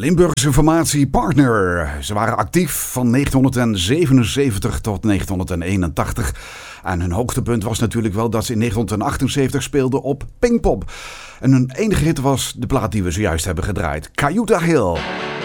Limburgse formatie Partner. Ze waren actief van 1977 tot 1981. En hun hoogtepunt was natuurlijk wel dat ze in 1978 speelden op Pinkpop. En hun enige hit was de plaat die we zojuist hebben gedraaid, Cayuta Hill.